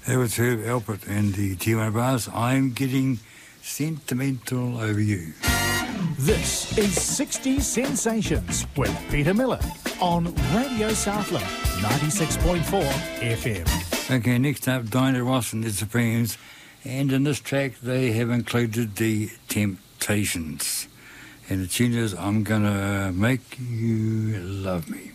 That was Herb Alpert and the T1 Brass. I'm getting sentimental over you. This is 60 Sensations with Peter Miller on Radio Southland 96.4 FM. Okay, next up, Dinah Ross and the Supremes. And in this track, they have included the Temptations. And the tune is I'm Gonna Make You Love Me.